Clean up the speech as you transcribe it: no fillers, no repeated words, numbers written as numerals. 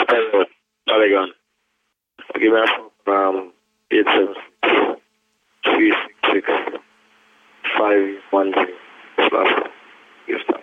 Skyroad, Polygon. Give me a phone, 876 366 510. Yes,